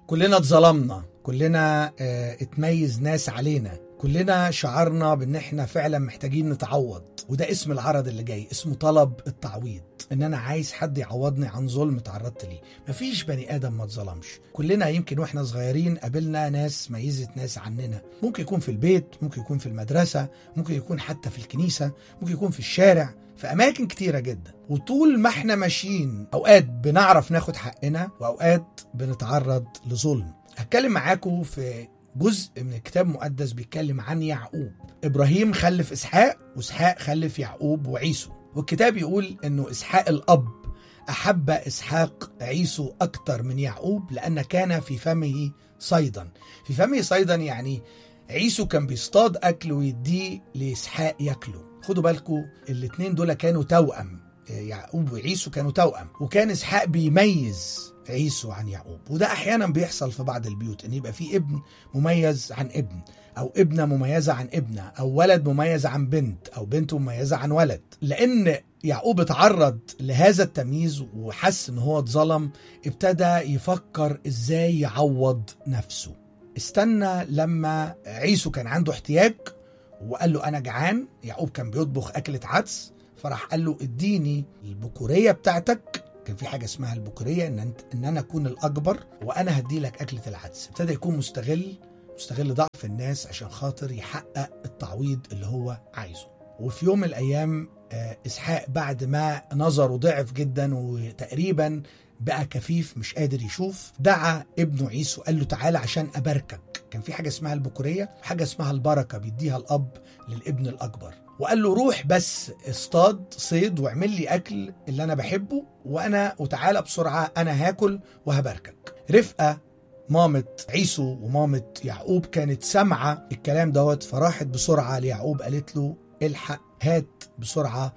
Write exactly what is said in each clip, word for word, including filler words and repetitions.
كلنا اتظلمنا، كلنا اه اتميز ناس علينا، كلنا شعرنا بان احنا فعلا محتاجين نتعوض. وده اسم العرض اللي جاي، اسمه طلب التعويض، ان انا عايز حد يعوضني عن ظلم اتعرضت ليه. مفيش بني ادم ما اتظلمش. كلنا يمكن واحنا صغيرين قابلنا ناس ميزت ناس عننا، ممكن يكون في البيت، ممكن يكون في المدرسة، ممكن يكون حتى في الكنيسة، ممكن يكون في الشارع، في اماكن كتيرة جدا. وطول ما احنا ماشيين اوقات بنعرف ناخد حقنا واوقات بنتعرض لظلم. هتكلم معاكم في جزء من الكتاب المقدس بيتكلم عن يعقوب. إبراهيم خلف إسحاق، وإسحاق خلف يعقوب وعيسو. والكتاب يقول إنه إسحاق الأب أحب إسحاق عيسو أكتر من يعقوب لأن كان في فمه صيدا. في فمه صيدا يعني عيسو كان بيصطاد أكل ويديه لإسحاق يأكله. خدوا بالكم الاتنين دول كانوا توأم، يعقوب وعيسو كانوا توأم، وكان إسحاق بيميز عيسو عن يعقوب. وده أحيانا بيحصل في بعض البيوت، إن يبقى في ابن مميز عن ابن، أو ابنة مميزة عن ابنة، أو ولد مميز عن بنت، أو بنت مميزة عن ولد. لأن يعقوب اتعرض لهذا التمييز وحس إن هو اتظلم، ابتدى يفكر إزاي يعوض نفسه. استنى لما عيسو كان عنده احتياج وقال له أنا جعان. يعقوب كان بيطبخ أكلة عدس، فراح قال له اديني البكورية بتاعتك. كان في حاجة اسمها البكورية، إن, أنت إن أنا أكون الأكبر وأنا هدي لك أكلة العدس. ابتدى يكون مستغل مستغل ضعف الناس عشان خاطر يحقق التعويض اللي هو عايزه. وفي يوم من الأيام إسحاق بعد ما نظره ضعف جدا وتقريبا بقى كفيف مش قادر يشوف، دعا ابنه عيسو قال له تعالى عشان أباركك. كان في حاجة اسمها البكورية، حاجة اسمها البركة بيديها الأب للابن الأكبر. وقال له روح بس اصطاد صيد واعمل لي أكل اللي أنا بحبه، وأنا وتعالى بسرعة أنا هاكل وهباركك. رفقة مامة عيسو ومامة يعقوب كانت سامعة الكلام دوت، فراحت بسرعة ليعقوب قالت له الحق هات بسرعة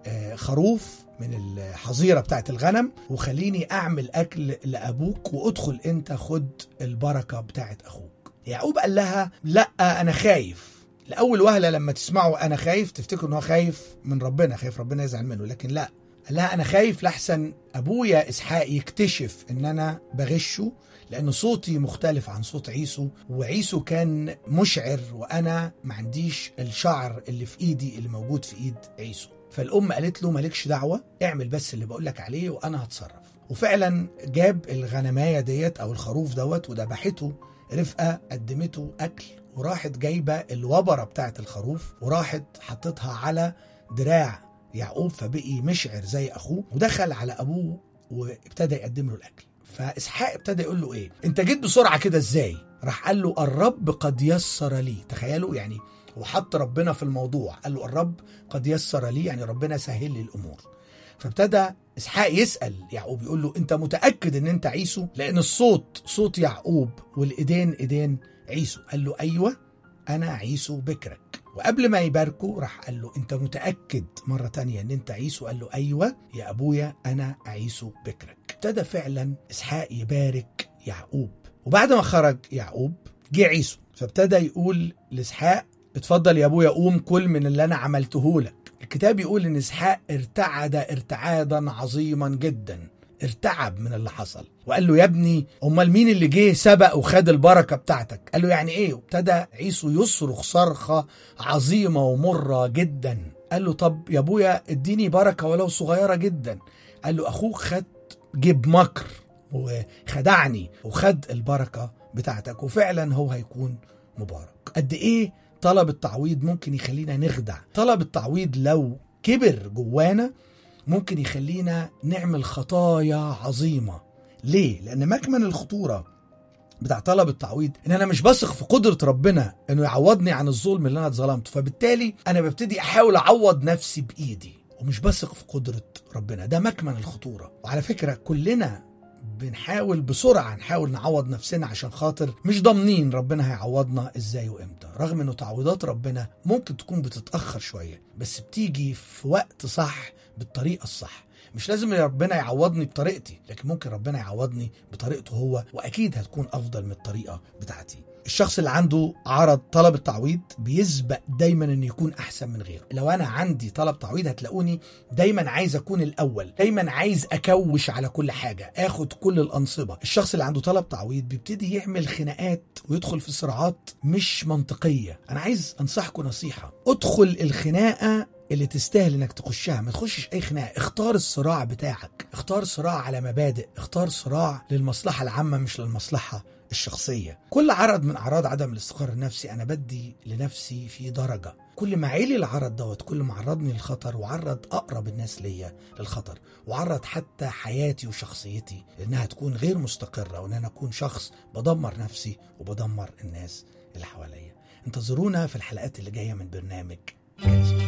خروف من الحظيرة بتاعت الغنم وخليني أعمل أكل لأبوك، وأدخل أنت خد البركة بتاعت أخوك. يعقوب قال لها لا أنا خايف. لأول وهلة لما تسمعوا أنا خايف تفتكروا أنه خايف من ربنا، خايف ربنا يزعل منه، لكن لا، قال لها أنا خايف لحسن أبويا إسحاق يكتشف أن أنا بغشه، لأن صوتي مختلف عن صوت عيسو، وعيسو كان مشعر وأنا ما عنديش الشعر اللي في إيدي اللي موجود في إيد عيسو. فالأم قالت له مالكش دعوة، اعمل بس اللي بقولك عليه وأنا هتصرف. وفعلا جاب الغنماية ديت أو الخروف دوت وذبحته. رفقة قدمته أكل، وراحت جايبة الوبرة بتاعت الخروف وراحت حطتها على دراع يعقوب، فبقي مشعر زي أخوه، ودخل على أبوه وابتدى يقدم له الأكل. فإسحاق ابتدى يقول له إيه أنت جيت بسرعة كده إزاي؟ راح قال له الرب قد يسر لي. تخيلوا يعني وحط ربنا في الموضوع، قال له الرب قد يسر لي، يعني ربنا سهل لي الأمور. فابتدى إسحاق يسأل يعقوب يقول له أنت متأكد أن أنت عيسو؟ لأن الصوت صوت يعقوب والإيدين إيدين عيسو. قال له أيوة أنا عيسو بكرك. وقبل ما يباركه راح قال له أنت متأكد مرة تانية أن أنت عيسو؟ قال له أيوة يا أبويا أنا عيسو بكرك. ابتدى فعلا إسحاق يبارك يعقوب. وبعد ما خرج يعقوب جه عيسو، فابتدى يقول لإسحاق اتفضل يا أبويا قوم كل من اللي أنا عملته لك. الكتاب يقول إن إسحاق ارتعد ارتعادا عظيما جدا، ارتعب من اللي حصل، وقال له يا ابني امال مين اللي جه سبق وخد البركه بتاعتك؟ قال له يعني ايه؟ وابتدى عيسو يصرخ صرخه عظيمه ومره جدا. قال له طب يا ابويا اديني بركه ولو صغيره جدا. قال له اخوك خد جيب مكر وخدعني وخد البركه بتاعتك، وفعلا هو هيكون مبارك. قد ايه طلب التعويض ممكن يخلينا نخدع. طلب التعويض لو كبر جوانا ممكن يخلينا نعمل خطايا عظيمة. ليه؟ لأن مكمن الخطورة بتاع طلب التعويض إن أنا مش بثق في قدرة ربنا إنه يعوضني عن الظلم اللي أنا اتظلمته، فبالتالي أنا ببتدي أحاول أعوض نفسي بإيدي ومش بثق في قدرة ربنا. ده مكمن الخطورة. وعلى فكرة كلنا بنحاول بسرعة نحاول نعوض نفسنا عشان خاطر مش ضامنين ربنا هيعوضنا ازاي وامتى، رغم انه تعويضات ربنا ممكن تكون بتتأخر شوية بس بتيجي في وقت صح بالطريقة الصح. مش لازم ربنا يعوضني بطريقتي، لكن ممكن ربنا يعوضني بطريقته هو، واكيد هتكون افضل من الطريقة بتاعتي. الشخص اللي عنده عرض طلب التعويض بيسبق دايما ان يكون احسن من غيره. لو انا عندي طلب تعويض هتلاقوني دايما عايز اكون الاول، دايما عايز اكوش على كل حاجة، اخد كل الانصبة. الشخص اللي عنده طلب تعويض بيبتدي يعمل خناقات ويدخل في صراعات مش منطقية. انا عايز انصحكم نصيحة، ادخل الخناقة اللي تستاهل انك تخشها، ما تخشش اي خناقه. اختار الصراع بتاعك، اختار صراع على مبادئ، اختار صراع للمصلحه العامه مش للمصلحه الشخصيه. كل عرض من اعراض عدم الاستقرار النفسي انا بدي لنفسي في درجه. كل ما عيلي العرض دوت، كل ما عرضني للخطر وعرض اقرب الناس ليا للخطر، وعرض حتى حياتي وشخصيتي لانها تكون غير مستقره، وان انا اكون شخص بدمر نفسي وبدمر الناس اللي حواليا. انتظرونا في الحلقات اللي جايه من برنامج كاريزما.